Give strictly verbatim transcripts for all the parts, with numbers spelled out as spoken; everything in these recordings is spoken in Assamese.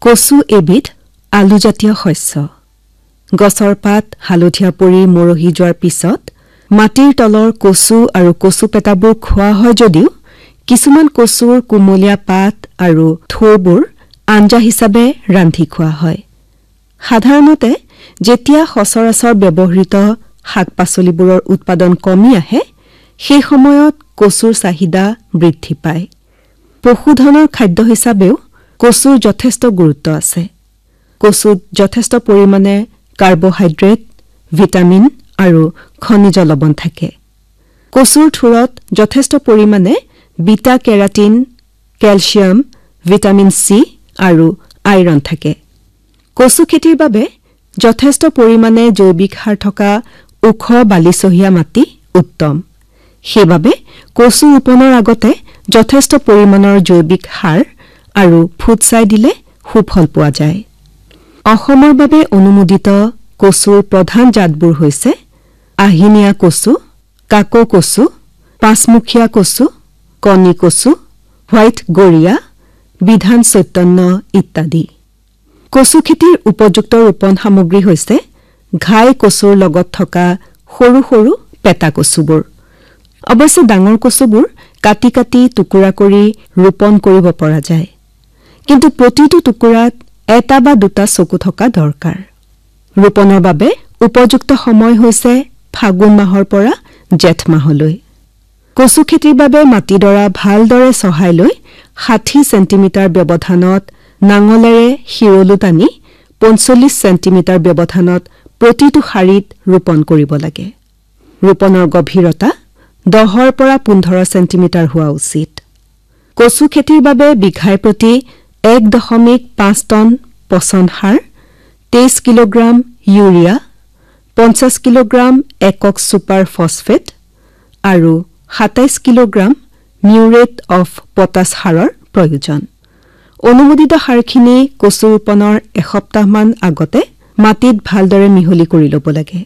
কচু এবিধ আলুজাতীয় শস্য। গছৰ পাত হালধীয়া পৰি মৰহি যোৱাৰ পিছত মাটিৰ তলৰ কচু আৰু কচু পেটাবোৰ খোৱা হয় যদিও কিছুমান কচুৰ কুমলীয়া পাত আৰু থোৰবোৰ আঞ্জা হিচাপে ৰান্ধি খোৱা হয়। সাধাৰণতে যেতিয়া সচৰাচৰ ব্যৱহৃত শাক-পাচলিবোৰৰ উৎপাদন কমি আহে সেই সময়ত কচুৰ চাহিদা বৃদ্ধি পায়। পশুধনৰ খাদ্য হিচাপেও কচুৰ যথেষ্ট গুৰুত্ব আছে। কচুত যথেষ্ট পৰিমাণে কাৰ্বহাইড্ৰেট, ভিটামিন আৰু খনিজ লৱণ থাকে। কচুৰ থোৰত যথেষ্ট পৰিমাণে beta keratin, calcium, vitamin C আৰু আইৰণ থাকে। কচু খেতিৰ বাবে যথেষ্ট পৰিমাণে জৈৱিক সাৰ থকা ওখ বালিচহীয়া মাটি উত্তম। সেইবাবে কচু ৰোপণৰ আগতে যথেষ্ট পৰিমাণৰ জৈৱিক সাৰ আৰু ফুটছাই দিলে সুফল পোৱা যায়। অসমৰ বাবে অনুমোদিত কচুৰ প্ৰধান জাতবোৰ হৈছে আহিনীয়া কচু, কাকো কচু, পাঁচমুখীয়া কচু, কণী কচু, হোৱাইট গৰিয়া, বিধান চৈতন্য ইত্যাদি। কচু খেতিৰ উপযুক্ত ৰোপণ সামগ্ৰী হৈছে ঘাই কচুৰ লগত থকা সৰু সৰু পেটা কচুবোৰ। অৱশ্যে ডাঙৰ কচুবোৰ কাটি কাটি টুকুৰা কৰি ৰোপণ কৰিব পৰা যায়। কিন্তু প্ৰতিটো টুকুৰাত এটা বা দুটা চকু থকা দৰকাৰ। ৰোপণৰ বাবে উপযুক্ত সময় হৈছে ফাগুন মাহৰ পৰা জেঠ মাহলৈ। কচু খেতিৰ বাবে মাটিডৰা ভালদৰে চহাই লৈ ষাঠি চেণ্টিমিটাৰ ব্যৱধানত নাঙলেৰে শিৰলু টানি পঞ্চল্লিছ চেণ্টিমিটাৰ ব্যৱধানত প্ৰতিটো শাৰীত ৰোপণ কৰিব লাগে। ৰোপণৰ গভীৰতা দহৰ পৰা পোন্ধৰ চেণ্টিমিটাৰ হোৱা উচিত। কচু খেতিৰ বাবে বিঘাই প্ৰতি এক দশমিক পাঁচ টন পচন সাৰ, তেইছ কিলোগ্ৰাম ইউৰিয়া, পঞ্চাছ কিলোগ্ৰাম একক ছুপাৰ ফছফেট আৰু সাতাইছ কিলোগ্ৰাম মিউৰেট অফ পটাছ সাৰৰ প্ৰয়োজন। অনুমোদিত সাৰখিনি কচু ৰোপণৰ এসপ্তাহমান আগতে মাটিত ভালদৰে মিহলি কৰি ল'ব লাগে।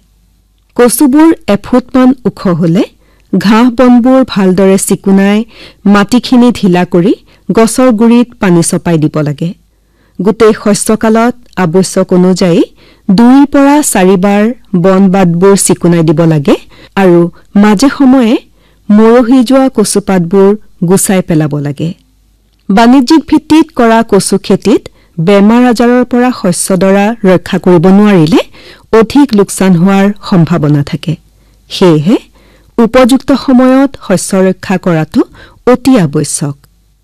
কচুবোৰ এফুটমান ওখ হলে ঘাঁহ বনবোৰ ভালদৰে চিকুণাই মাটিখিনি ঢিলা কৰি গছৰ গুৰিত পানী ছপাই দিব লাগে। গোটেই শস্যকালত আৱশ্যক অনুযায়ী দুইৰ পৰা চাৰিবাৰ বন বাটবোৰ চিকুণাই দিব লাগে আৰু মাজে সময়ে মৰহি যোৱা কচুপাতবোৰ গুচাই পেলাব লাগে। বাণিজ্যিক ভিত্তিত কৰা কচু খেতিত বেমাৰ আজাৰৰ পৰা শস্যডৰা ৰক্ষা কৰিব নোৱাৰিলে অধিক লোকচান হোৱাৰ সম্ভাৱনা থাকে। সেয়েহে উপযুক্ত সময়ত শস্য ৰক্ষা কৰাটো অতি আৱশ্যক।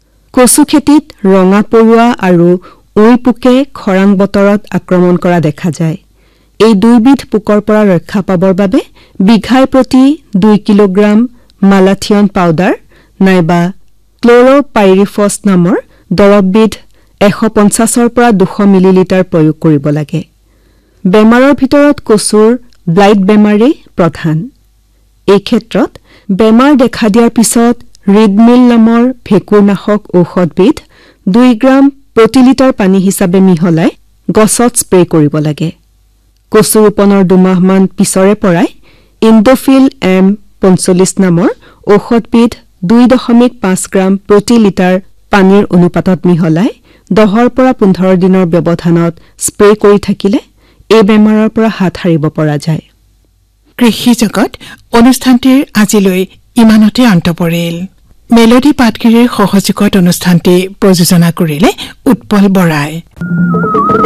কচু খেতিত ৰঙা পৰুৱা আৰু উই পোকে খৰাং বতৰত আক্ৰমণ কৰা দেখা যায়। এই দুইবিধ পোকৰ পৰা ৰক্ষা পাবৰ বাবে বিঘাই প্ৰতি দুই কিলোগ্ৰাম মালাথিয়ন পাউডাৰ নাইবা ক্ল'ৰ'পাইৰিফছ নামৰ দৰৱবিধ এশ পঞ্চাছৰ পৰা দুশ মিলিলিটাৰ প্ৰয়োগ কৰিব লাগে। বেমাৰৰ ভিতৰত কচুৰ ব্লাইট বেমাৰেই প্ৰধান। এই ক্ষেত্ৰত বেমাৰ দেখা দিয়াৰ পিছত ৰিডমিল নামৰ ভেঁকুৰনাশক ঔষধবিধ দুই গ্ৰাম প্ৰতি লিটাৰ পানী হিচাপে মিহলাই গছত স্প্ৰে কৰিব লাগে। কচু ৰোপণৰ দুমাহমান পিছৰে পৰাই ইণ্ডোফিল এম পঞ্চল্লিছ নামৰ ঔষধবিধ দুই দশমিক পাঁচ গ্ৰাম প্ৰতি লিটাৰ পানীৰ অনুপাতত মিহলাই দহৰ পৰা পোন্ধৰ দিনৰ ব্যৱধানত স্প্ৰে কৰি থাকিলে এই বেমাৰৰ পৰা হাত সাৰিব পৰা যায়। কৃষি জগত অনুষ্ঠানটিৰ আজিলৈ ইমানতে অন্ত পৰিল। মেলোডি পাটগিৰিৰ সহযোগত অনুষ্ঠানটি প্ৰযোজনা কৰিলে উৎপল বৰাই।